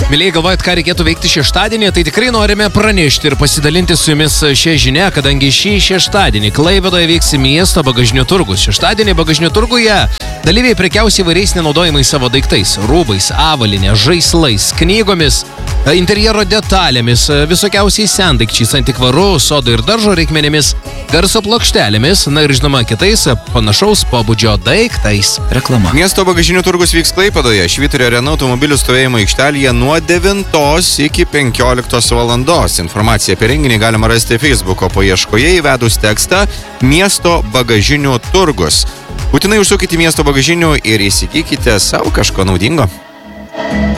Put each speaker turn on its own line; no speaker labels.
Mėlyje, galvojat, ką reikėtų veikti šeštadienį, tai tikrai norime pranešti ir pasidalinti su jumis šią žinią, kadangi šį šeštadienį Klaipėdoje vyks miesto bagažinių turgus. Šeštadienį bagažinių turguje dalyviai prekiaus įvairiais nenaudojimais savo daiktais – rūbais, avalinė, žaislais, knygomis, interjero detalėmis, visokiausiais sendaikčiais, antikvaru, sodo ir daržo reikmenėmis, garso plokštelėmis, na ir žinoma kitais panašaus pobūdžio daiktais. Reklama.
Miesto bagažinių turgus vyks Klaipėdoje, Švyturio Arena automobilių stovėjimo aikštelėje nuo 9 iki 15 valandos. Informaciją apie renginį galima rasti Facebooko paieškoje įvedus tekstą Miesto bagažinių turgus. Būtinai užsukite į miesto bagažinių ir įsigykite savo kažko naudingo.